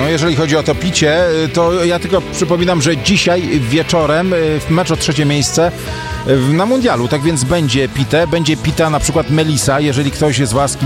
jeżeli chodzi o to picie, to ja tylko przypominam, że dzisiaj wieczorem mecz o 3. miejsce na mundialu, tak więc będzie pita na przykład Melisa, jeżeli ktoś z was